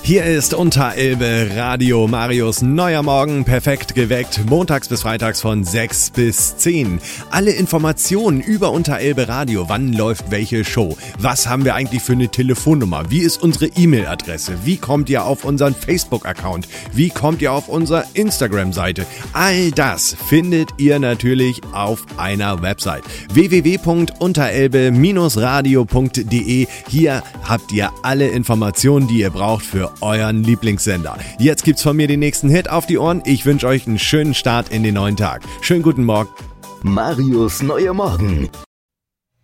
Hier ist Unterelbe Radio, Marius neuer Morgen, perfekt geweckt, montags bis freitags von 6 bis 10. Alle Informationen über Unterelbe Radio, wann läuft welche Show, was haben wir eigentlich für eine Telefonnummer, wie ist unsere E-Mail-Adresse, wie kommt ihr auf unseren Facebook-Account, wie kommt ihr auf unsere Instagram-Seite. All das findet ihr natürlich auf einer Website www.unterelbe-radio.de. Hier habt ihr alle Informationen, die ihr braucht für euren Lieblingssender. Jetzt gibt's von mir den nächsten Hit auf die Ohren. Ich wünsche euch einen schönen Start in den neuen Tag. Schönen guten Morgen. Marius neuer Morgen.